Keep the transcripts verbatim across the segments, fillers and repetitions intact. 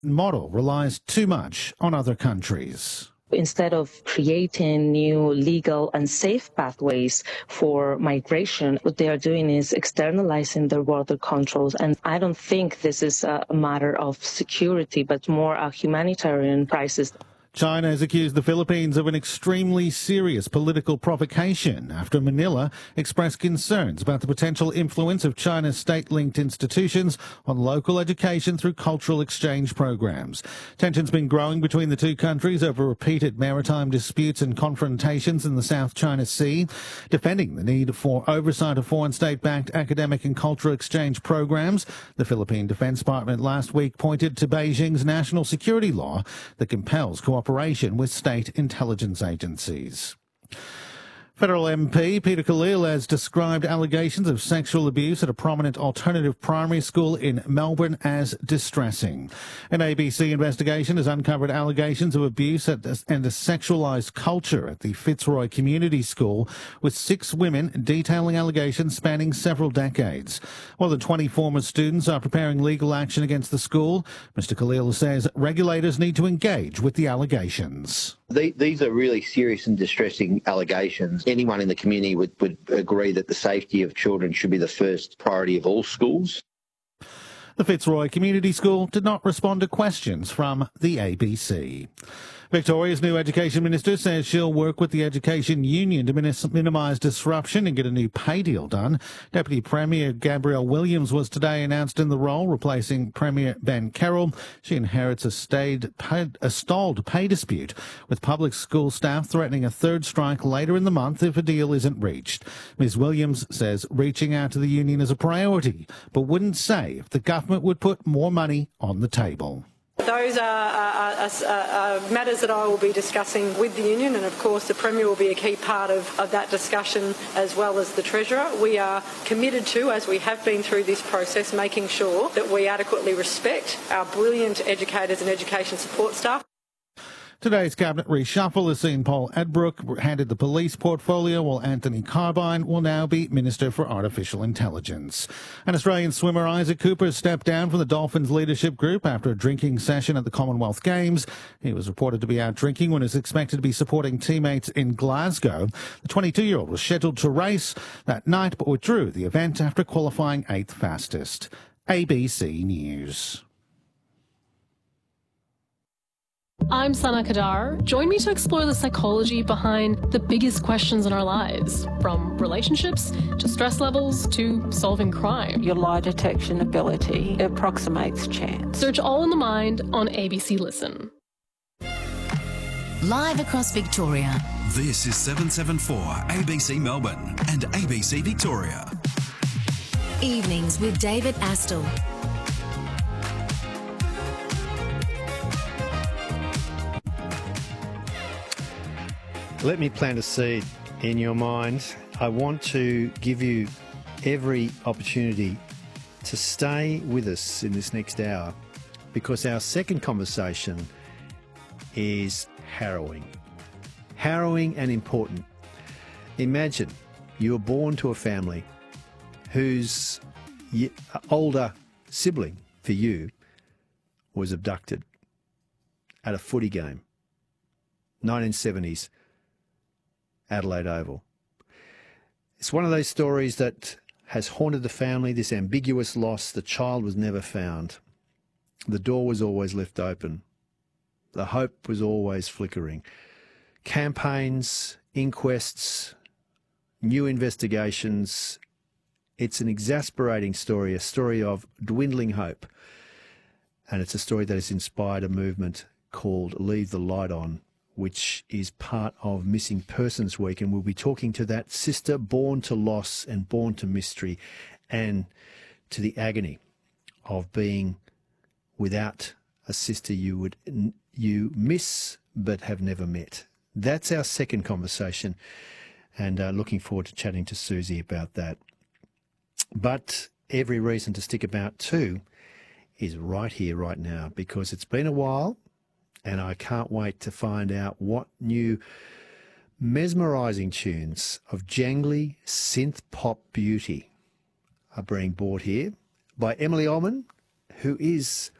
model relies too much on other countries. Instead of creating new legal and safe pathways for migration, what they are doing is externalizing their border controls. And I don't think this is a matter of security, but more a humanitarian crisis. China has accused the Philippines of an extremely serious political provocation after Manila expressed concerns about the potential influence of China's state-linked institutions on local education through cultural exchange programs. Tensions been growing between the two countries over repeated maritime disputes and confrontations in the South China Sea. Defending the need for oversight of foreign state-backed academic and cultural exchange programs, the Philippine Defense Department last week pointed to Beijing's national security law that compels cooperation Cooperation with state intelligence agencies. Federal M P Peter Khalil has described allegations of sexual abuse at a prominent alternative primary school in Melbourne as distressing. An A B C investigation has uncovered allegations of abuse and a sexualised culture at the Fitzroy Community School, with six women detailing allegations spanning several decades. While the twenty former students are preparing legal action against the school, Mister Khalil says regulators need to engage with the allegations. These are really serious and distressing allegations. Anyone in the community would, would agree that the safety of children should be the first priority of all schools. The Fitzroy Community School did not respond to questions from the A B C. Victoria's new Education Minister says she'll work with the Education Union to minimise disruption and get a new pay deal done. Deputy Premier Gabrielle Williams was today announced in the role, replacing Premier Ben Carroll. She inherits a, stayed pay, a stalled pay dispute, with public school staff threatening a third strike later in the month if a deal isn't reached. Miz Williams says reaching out to the union is a priority, but wouldn't say if the government would put more money on the table. Those are, are, are, are matters that I will be discussing with the union, and of course the Premier will be a key part of, of that discussion, as well as the Treasurer. We are committed to, as we have been through this process, making sure that we adequately respect our brilliant educators and education support staff. Today's cabinet reshuffle has seen Paul Adbrook handed the police portfolio, while Anthony Carbine will now be Minister for Artificial Intelligence. An Australian swimmer, Isaac Cooper, stepped down from the Dolphins leadership group after a drinking session at the Commonwealth Games. He was reported to be out drinking when he was expected to be supporting teammates in Glasgow. The twenty-two-year-old was scheduled to race that night but withdrew the event after qualifying eighth fastest. A B C News. I'm Sana Kadar. Join me to explore the psychology behind the biggest questions in our lives, from relationships to stress levels to solving crime. Your lie detection ability approximates chance. Search All in the Mind on A B C Listen. Live across Victoria. This is seven seventy-four A B C Melbourne and A B C Victoria. Evenings with David Astle. Let me plant a seed in your mind. I want to give you every opportunity to stay with us in this next hour, because our second conversation is harrowing. Harrowing and important. Imagine you were born to a family whose older sibling for you was abducted at a footy game. nineteen seventies. Adelaide Oval. It's one of those stories that has haunted the family, this ambiguous loss. The child was never found. The door was always left open. The hope was always flickering. Campaigns, inquests, new investigations. It's an exasperating story, a story of dwindling hope. And it's a story that has inspired a movement called Leave the Light On, which is part of Missing Persons Week, and we'll be talking to that sister born to loss and born to mystery and to the agony of being without a sister you would you miss but have never met. That's our second conversation, and uh, looking forward to chatting to Susie about that. But every reason to stick about too is right here, right now, because it's been a while. And I can't wait to find out what new mesmerising tunes of jangly synth pop beauty are being brought here by Emily Ullman, who is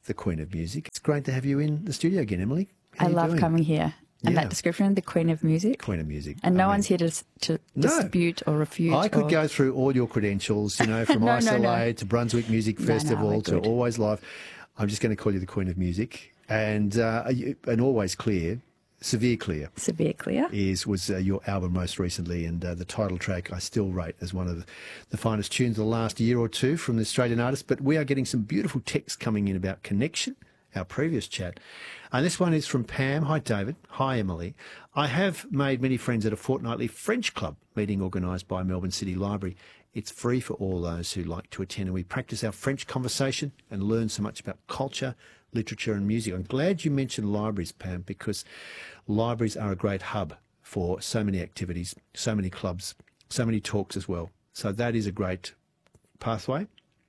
the Queen of Music. It's great to have you in the studio again, Emily. How I you love doing? coming here. And Yeah. that description, the Queen of Music. Queen of Music. And no I mean, one's here to, to No. dispute or refute. I could or... go through all your credentials, you know, from No, no, Isolate no. to Brunswick Music No, no, Festival we're to good. Always Live. I'm just going to call you the Queen of Music. And uh, you- and Always Clear, Severe Clear. Severe Clear. Is was uh, your album most recently, and uh, the title track I still rate as one of the, the finest tunes of the last year or two from the Australian artist. But we are getting some beautiful texts coming in about Connection, our previous chat. And this one is from Pam. Hi, David. Hi, Emily. I have made many friends at a fortnightly French club meeting organised by Melbourne City Library. It's free for all those who like to attend, and we practice our French conversation and learn so much about culture, literature and music. I'm glad you mentioned libraries, Pam, because libraries are a great hub for so many activities, so many clubs, so many talks as well. So that is a great pathway.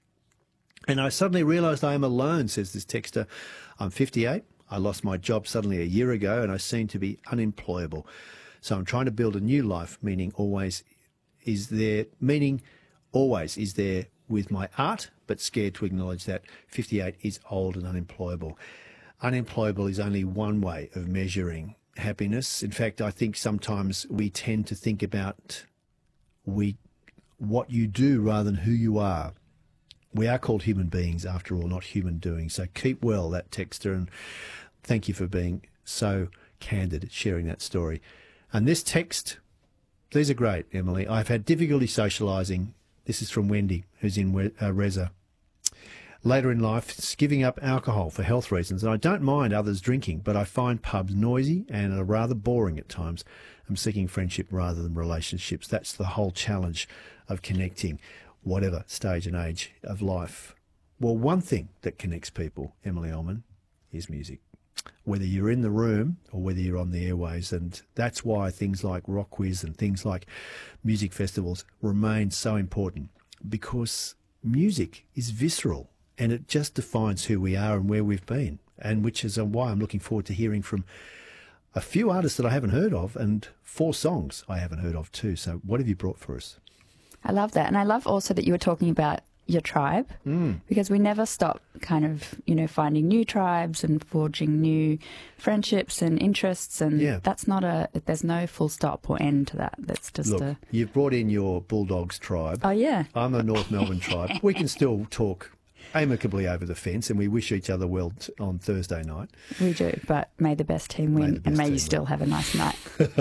And I suddenly realised I am alone, says this texter. I'm fifty-eight. I lost my job suddenly a year ago and I seem to be unemployable. So I'm trying to build a new life, meaning always is there, meaning always is there with my art, but scared to acknowledge that fifty-eight is old and unemployable. Unemployable is only one way of measuring happiness. In fact, I think sometimes we tend to think about we what you do rather than who you are. We are called human beings, after all, not human doing. So keep well, that texter, and thank you for being so candid at sharing that story. And this text, these are great, Emily. I've had difficulty socialising. This is from Wendy, who's in Re- uh, Reza. Later in life, it's giving up alcohol for health reasons. And I don't mind others drinking, but I find pubs noisy and are rather boring at times. I'm seeking friendship rather than relationships. That's the whole challenge of connecting, whatever stage and age of life. Well, one thing that connects people, Emily Ullman, is music. Whether you're in the room or whether you're on the airways, and that's why things like Rock Quiz and things like music festivals remain so important, because music is visceral and it just defines who we are and where we've been, and which is why I'm looking forward to hearing from a few artists that I haven't heard of and four songs I haven't heard of too. So what have you brought for us? I love that. And I love also that you were talking about your tribe, mm. because we never stop kind of, you know, finding new tribes and forging new friendships and interests. And yeah. that's not a, there's no full stop or end to that. That's just Look, a... you've brought in your Bulldogs tribe. Oh, yeah. I'm a North Melbourne tribe. We can still talk amicably over the fence, and we wish each other well t- on Thursday night. We do, but may the best team win, best and may team you still win. have a nice night.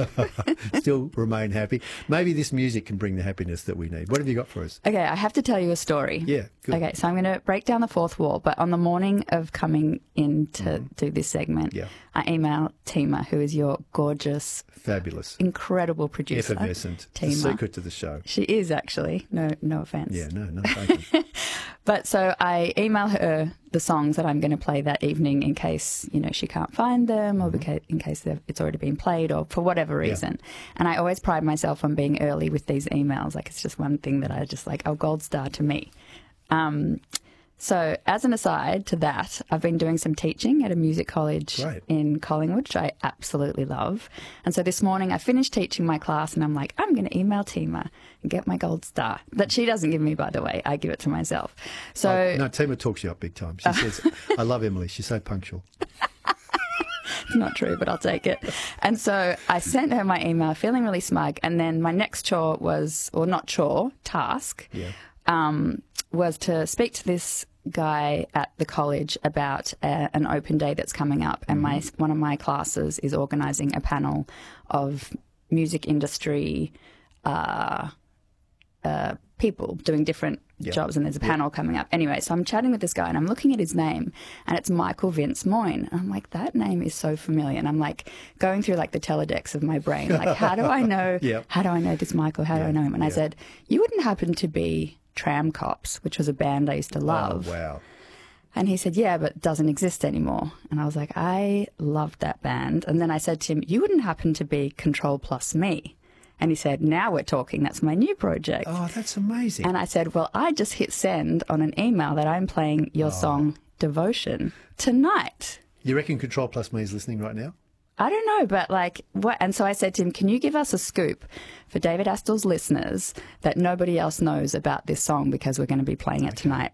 Still remain happy. Maybe this music can bring the happiness that we need. What have you got for us? Okay, I have to tell you a story. Yeah, good. Okay, so I'm going to break down the fourth wall, but on the morning of coming in to Mm-hmm. do this segment, Yeah. I emailed Tima, who is your gorgeous, Fabulous. incredible producer. Effervescent. Tima. The secret to the show. She is actually. No, no offense. Yeah, no, no, thank you. But so I email her the songs that I'm going to play that evening in case, you know, she can't find them, or beca- in case they've- it's already been played, or for whatever reason. And I always pride myself on being early with these emails. Like, it's just one thing that I just like, oh, gold star to me. Um, so as an aside to that, I've been doing some teaching at a music college Great. in Collingwood, which I absolutely love. And so this morning I finished teaching my class and I'm like, I'm going to email Tima and get my gold star. That she doesn't give me, by the way. I give it to myself. So Oh, no, Tima talks you up big time. She says, I love Emily. She's so punctual. It's not true, but I'll take it. And so I sent her my email feeling really smug. And then my next chore was, or not chore, task, Yeah. um, was to speak to this guy at the college about uh, an open day that's coming up. And my one of my classes is organising a panel of music industry uh, uh, people doing different Yeah. jobs, and there's a Yeah. panel coming up. Anyway, so I'm chatting with this guy and I'm looking at his name and it's Michael Vince Moyne. And I'm like, that name is so familiar. And I'm like going through like the Teledex of my brain. Like, how do I know, Yeah. how do I know this Michael? How do Yeah. I know him? And I Yeah. said, you wouldn't happen to be Tram Cops, which was a band I used to love. Oh, wow. And he said, yeah, but it doesn't exist anymore. And I was like, I loved that band. And then I said to him, you wouldn't happen to be Control Plus Me? And he said, now we're talking. That's my new project. Oh, that's amazing. And I said, well, I just hit send on an email that I'm playing your Oh. song Devotion tonight. You reckon Control Plus Me is listening right now? I don't know, but like, what? And so I said to him, can you give us a scoop for David Astl's listeners that nobody else knows about this song, because we're going to be playing it tonight?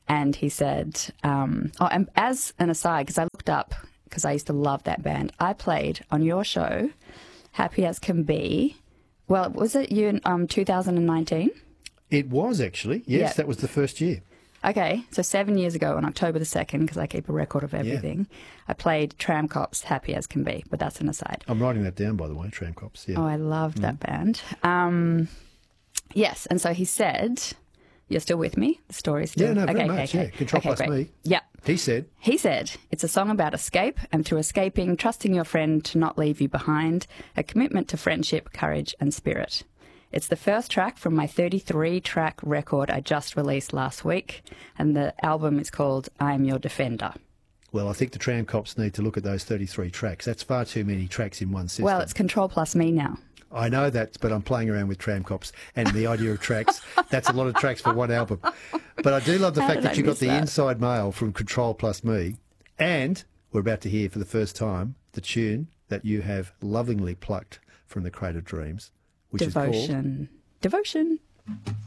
And he said, um, oh, and as an aside, because I looked up, because I used to love that band, I played on your show, Happy As Can Be. Well, was it you in um, two thousand nineteen? It was actually. Yes, Yeah. that was the first year. Okay, so seven years ago on October the second, because I keep a record of everything, I played Tram Cops, Happy As Can Be, but that's an aside. I'm writing that down, by the way, Tram Cops. Yeah. Oh, I loved that band. Um, yes, and so he said, you're still with me? The story's still... Yeah, no, very okay, much, okay, yeah. okay. Control okay, plus great. me. Yeah. He said... He said, it's a song about escape, and to escaping, trusting your friend to not leave you behind, a commitment to friendship, courage and spirit. It's the first track from my thirty-three track record I just released last week, and the album is called I Am Your Defender. Well, I think the Tram Cops need to look at those thirty-three tracks. That's far too many tracks in one system. Well, it's Control plus me now. I know that, but I'm playing around with Tram Cops and the idea of tracks. That's a lot of tracks for one album. But I do love the How fact did that I you got miss the that? inside mail from Control plus me, and we're about to hear for the first time the tune that you have lovingly plucked from the Crate of Dreams, which is called... Devotion. Devotion.